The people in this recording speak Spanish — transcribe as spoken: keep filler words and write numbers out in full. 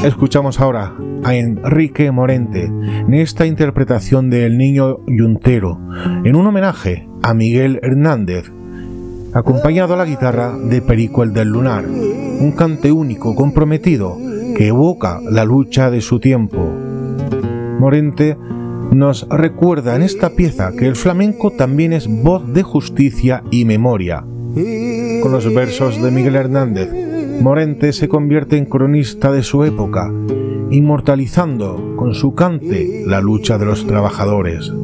Escuchamos ahora a Enrique Morente en esta interpretación de El Niño Yuntero, en un homenaje a Miguel Hernández, acompañado a la guitarra de Perico el del Lunar, un cante único, comprometido, que evoca la lucha de su tiempo. Morente nos recuerda en esta pieza que el flamenco también es voz de justicia y memoria. Con los versos de Miguel Hernández, Morente se convierte en cronista de su época, inmortalizando con su cante la lucha de los trabajadores.